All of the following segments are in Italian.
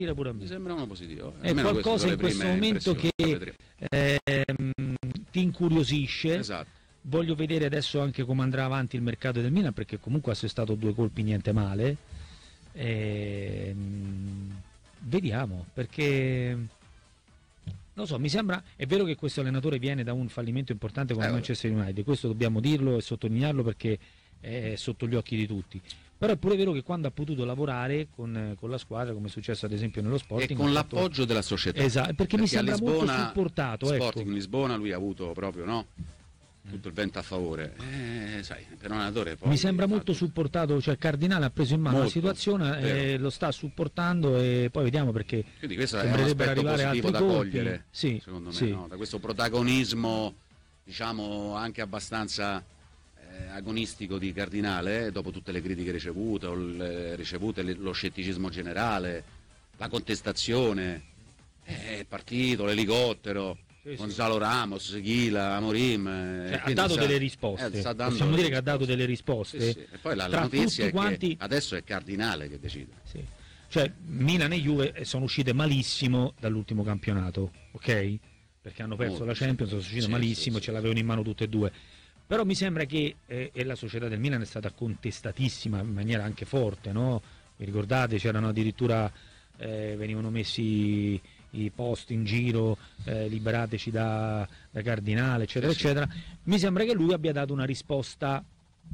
pure a me. Mi sembra uno positivo. È qualcosa in questo momento che ti incuriosisce. Esatto. Voglio vedere adesso anche come andrà avanti il mercato del Milan, perché comunque ha assestato 2 colpi niente male. Vediamo, perché non so, mi sembra, è vero che questo allenatore viene da un fallimento importante come Manchester United, questo dobbiamo dirlo e sottolinearlo perché è sotto gli occhi di tutti. Però è pure vero che quando ha potuto lavorare con la squadra, come è successo ad esempio nello Sporting, e con l'appoggio della società. Esatto, perché mi sembra molto supportato. Sporting Lisbona lui ha avuto proprio tutto il vento a favore. Sai, per un allenatore poi mi sembra molto supportato, cioè Cardinale ha preso in mano la situazione, lo sta supportando e poi vediamo, perché quindi questo è un aspetto positivo da cogliere, sì, secondo me, no? Da questo protagonismo, diciamo, anche abbastanza agonistico di Cardinale, dopo tutte le critiche ricevute, lo scetticismo generale, la contestazione, il partito, l'elicottero, Gonzalo Ramos, Ghila, Amorim, ha dato delle risposte, possiamo dire che ha dato delle risposte. E poi la notizia è che adesso è Cardinale che decide. Cioè Milan e Juve sono uscite malissimo dall'ultimo campionato, ok? Perché hanno perso la Champions, sono uscite malissimo, ce l'avevano in mano tutte e due. Però mi sembra che e la società del Milan è stata contestatissima in maniera anche forte, no? Vi ricordate, c'erano addirittura venivano messi i post in giro, liberateci da Cardinale, eccetera, eccetera. Mi sembra che lui abbia dato una risposta.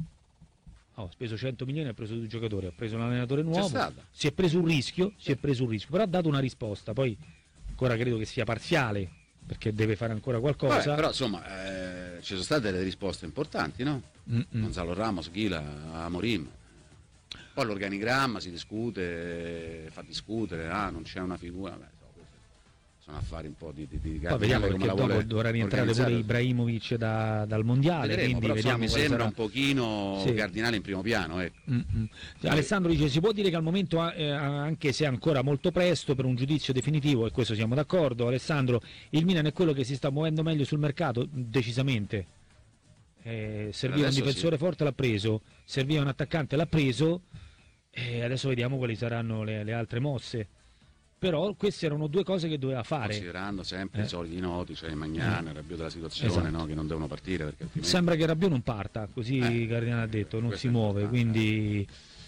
Ha speso 100 milioni, ha preso 2 giocatori, ha preso un allenatore nuovo, si è preso un rischio, però ha dato una risposta. Poi ancora credo che sia parziale, perché deve fare ancora qualcosa. Però insomma ci sono state delle risposte importanti, no? Gonzalo Ramos, Ghila, Amorim. Poi l'organigramma si discute, fa discutere, non c'è una figura. Sono affari un po' di poi vediamo, perché dopo dovrà rientrare pure Ibrahimovic dal mondiale. Vedremo, quindi vediamo, mi sembra un pochino Cardinale in primo piano, ecco. Alessandro dice: si può dire che al momento, anche se è ancora molto presto per un giudizio definitivo, e questo siamo d'accordo, Alessandro, il Milan è quello che si sta muovendo meglio sul mercato? Decisamente. Serviva un difensore forte, l'ha preso, serviva un attaccante, l'ha preso, e adesso vediamo quali saranno le altre mosse. Però queste erano 2 cose che doveva fare, considerando sempre i soliti noti, cioè Magnani, Rabiot della situazione, no? Che non devono partire, perché altrimenti... sembra che Rabiot non parta, così Cardinale ha detto, non si muove, quindi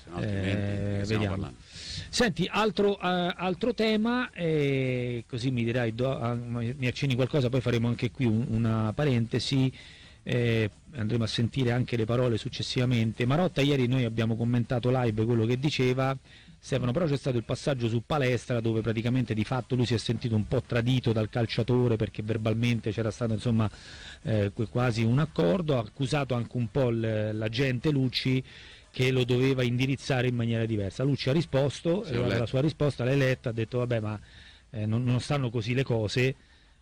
vediamo. Senti, altro tema, così mi dirai, mi accenni qualcosa, poi faremo anche qui una parentesi, andremo a sentire anche le parole successivamente. Marotta, ieri noi abbiamo commentato live quello che diceva Stefano, però c'è stato il passaggio su Palestra dove praticamente di fatto lui si è sentito un po' tradito dal calciatore, perché verbalmente c'era stato insomma quasi un accordo, ha accusato anche un po' l'agente Lucci che lo doveva indirizzare in maniera diversa. Lucci ha risposto, la sua risposta l'hai letta, ha detto vabbè, ma non stanno così le cose,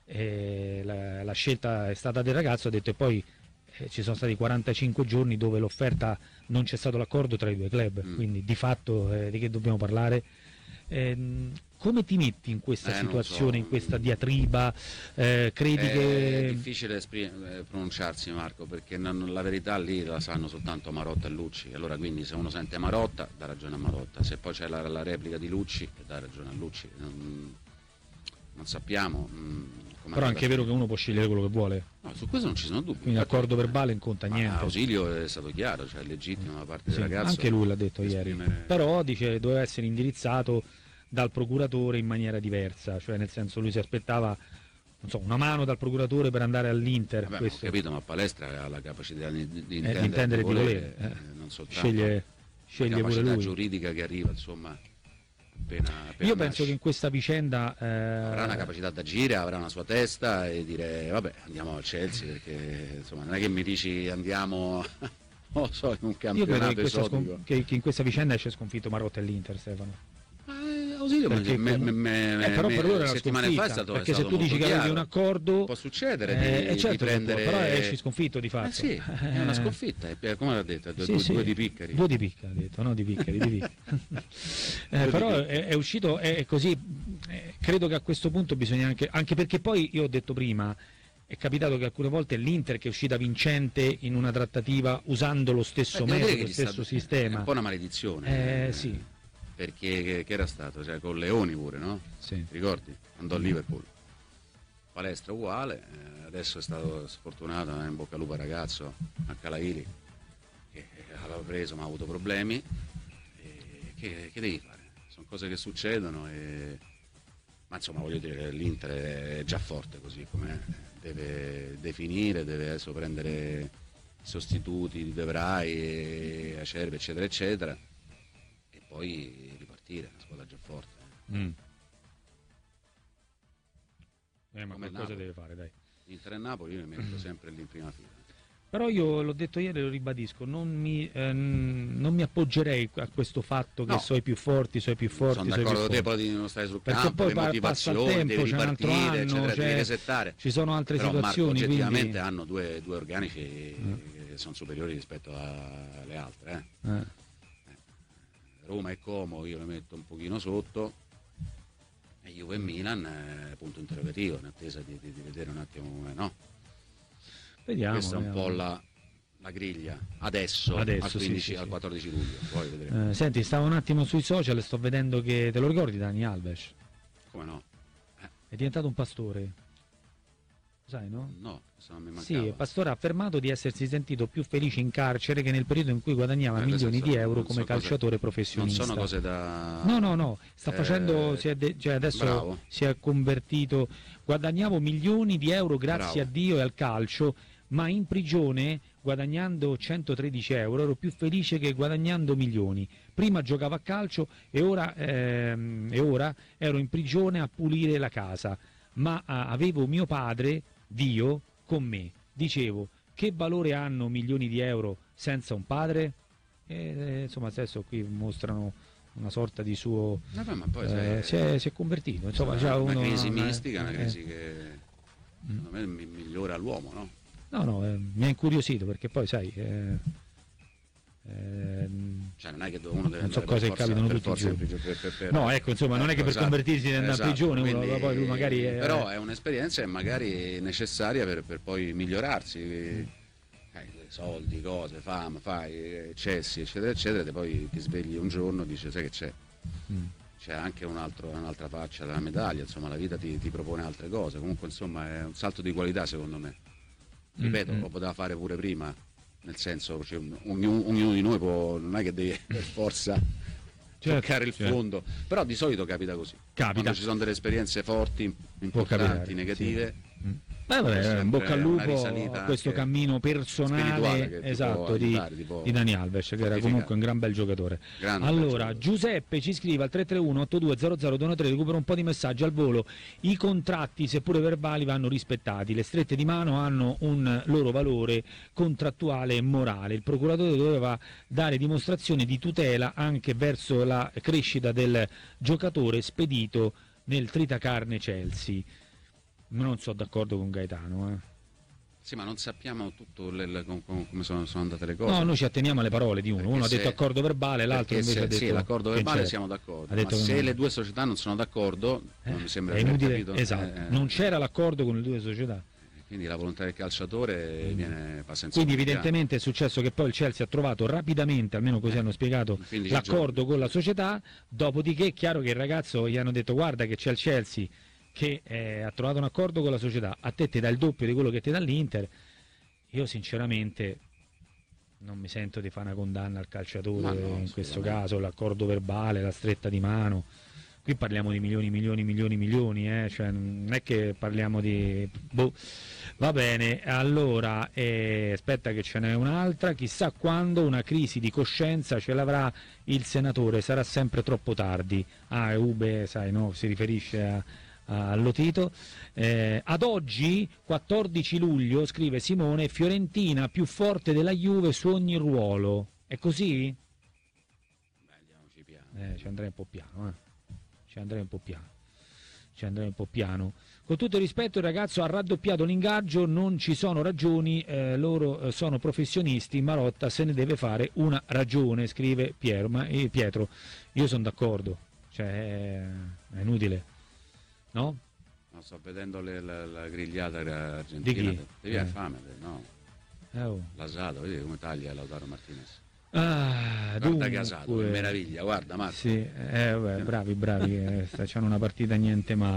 la scelta è stata del ragazzo, ha detto, e poi ci sono stati 45 giorni dove l'offerta non c'è stato l'accordo tra i 2 club, quindi di fatto di che dobbiamo parlare? Come ti metti in questa situazione, in questa diatriba? Credi che... È difficile pronunciarsi, Marco, perché la verità lì la sanno soltanto Marotta e Lucci, allora quindi se uno sente Marotta dà ragione a Marotta, se poi c'è la replica di Lucci dà ragione a Lucci, non sappiamo. Però anche è vero che uno può scegliere quello che vuole. No, su questo non ci sono dubbi. Quindi l'accordo verbale non conta niente. Ausilio è stato chiaro, cioè è legittimo da parte del ragazzo. Anche lui l'ha detto ieri. Però dice doveva essere indirizzato dal procuratore in maniera diversa, cioè nel senso lui si aspettava, non so, una mano dal procuratore per andare all'Inter. Ho capito, ma Palestra ha la capacità di intendere, di volere, non soltanto sceglie la capacità pure lui. giuridica che arriva, insomma. Appena io penso che in questa vicenda avrà una capacità d'agire, avrà una sua testa e dire vabbè, andiamo al Chelsea, perché insomma non è che mi dici andiamo non so, in un campionato esotico. Che in questa vicenda esce sconfitto Marotta e l'Inter, Stefano. Ausilio però per loro era settimane fa è stato, perché se tu dici che avevi un accordo può succedere di prendere, però esci sconfitto di fatto. Sì, è una sconfitta, come l'ha detto, due di Piccari. 2 di Picca ha detto, no di Piccari, di Piccari. Però è uscito, è così, credo che a questo punto bisogna anche perché poi io ho detto prima, è capitato che alcune volte l'Inter che è uscita vincente in una trattativa usando lo stesso metodo, lo stesso sistema. È un po' una maledizione. Sì. perché che era stato? Cioè, con Leoni pure, no? Sì. Ti ricordi? Andò a Liverpool. Palestra uguale, adesso è stato sfortunato, in bocca al lupo ragazzo, a Calaili, che aveva preso ma ha avuto problemi. E che devi fare? Sono cose che succedono, ma insomma voglio dire, l'Inter è già forte così com'è, deve definire, deve adesso prendere i sostituti di De Vrij, Acerbi, eccetera, eccetera, e poi ripartire, è una squadra già forte. Ma Come qualcosa Napoli. deve fare, dai. Inter e Napoli io mi metto sempre lì in prima fila. Però io l'ho detto ieri e lo ribadisco, non mi appoggerei a questo fatto che No. so i più forti, Sono più d'accordo con forti. te, poi non stai sul Perché campo, poi le passa il motivazioni, tempo, devi c'è un altro ripartire, anno, eccetera, devi cioè, resettare. ci sono altre Però Marco, situazioni, oggettivamente quindi... hanno due organici che sono superiori rispetto alle altre. Roma e Como io le metto un pochino sotto, e Juve e Milan punto interrogativo, in attesa di vedere un attimo come no. Vediamo. Questa è un po' la griglia adesso al 15, sì. al 14 luglio, poi vedremo. Senti, stavo un attimo sui social e sto vedendo che, te lo ricordi Dani Alves? Come no? È diventato un pastore, sai, no? No, se non mi mancava. Sì, Pastore ha affermato di essersi sentito più felice in carcere che nel periodo in cui guadagnava milioni di euro come calciatore professionista. Non sono cose da... No, sta facendo, cioè adesso bravo. si è convertito, guadagnavo milioni di euro grazie Bravo. a Dio e al calcio, ma in prigione guadagnando 113 euro ero più felice che guadagnando milioni. Prima giocavo a calcio e ora ero in prigione a pulire la casa, ma avevo mio padre, Dio, con me. Dicevo, che valore hanno milioni di euro senza un padre? Insomma, adesso qui mostrano una sorta di suo... Vabbè, ma poi si è convertito. Insomma, c'ha una uno, crisi mistica, una crisi che secondo me migliora l'uomo, no? No, mi ha incuriosito perché poi, sai... Cioè non è che uno deve non so andare cose per che capitano forza, tutti i per giorni. per- No, ecco, insomma, non è che per esatto, convertirsi in andare in prigione, uno, quindi- poi lui magari... però è un'esperienza magari necessaria per poi migliorarsi. Soldi, cose, fama, fai, eccessi, eccetera, eccetera, e poi ti svegli un giorno e dici, sai che c'è? C'è anche un'altra faccia della medaglia, insomma la vita ti propone altre cose, comunque insomma è un salto di qualità secondo me. Ripeto, lo poteva fare pure prima, nel senso, cioè, ognuno di noi non è che deve per forza toccare il fondo, però di solito capita così. Quando ci sono delle esperienze forti, importanti, negative. Sì. Vabbè, in bocca al lupo a questo cammino personale, esatto, di Dani Alves, che era comunque un gran bel giocatore. Allora, Giuseppe ci scrive al 331-8200-213, recupero un po' di messaggi al volo. I contratti, seppure verbali, vanno rispettati, le strette di mano hanno un loro valore contrattuale e morale. Il procuratore doveva dare dimostrazione di tutela anche verso la crescita del giocatore spedito nel tritacarne Chelsea. Non sono d'accordo con Gaetano. Sì, ma non sappiamo tutto come sono andate le cose. No, noi ci atteniamo alle parole di uno. Perché uno ha detto accordo verbale, l'altro invece ha detto... Sì, l'accordo verbale siamo d'accordo, ma se le due società non sono d'accordo, non mi sembra è aver inutile, capito. esatto. Non c'era l'accordo con le due società. Quindi la volontà del calciatore passa in Quindi evidentemente è successo che poi il Chelsea ha trovato rapidamente, almeno così hanno spiegato, l'accordo con la società, dopodiché è chiaro che il ragazzo gli hanno detto guarda che c'è il Chelsea che ha trovato un accordo con la società, a te ti dà il doppio di quello che ti dà l'Inter. Io sinceramente non mi sento di fare una condanna al calciatore in questo caso, l'accordo verbale, la stretta di mano. Qui parliamo di milioni, cioè non è che parliamo di... Va bene, allora, aspetta che ce n'è un'altra, chissà quando una crisi di coscienza ce l'avrà il senatore, sarà sempre troppo tardi. Ube, sai, no, si riferisce a Lotito. Ad oggi, 14 luglio, scrive Simone, Fiorentina più forte della Juve su ogni ruolo. È così? Andiamoci piano. Ci andrei un po' piano, Ci andrei un po' piano. Con tutto il rispetto, il ragazzo ha raddoppiato l'ingaggio, non ci sono ragioni, loro sono professionisti, Marotta se ne deve fare una ragione, scrive Pietro. Io sono d'accordo, cioè è inutile, no? No, sto vedendo la grigliata argentina. Di chi? Devi avere fame, no? Oh. L'Asado, vedi come taglia Lautaro Martinez. Guarda dunque, Casato, che meraviglia, guarda Marco. sì, bravi, c'hanno una partita niente male.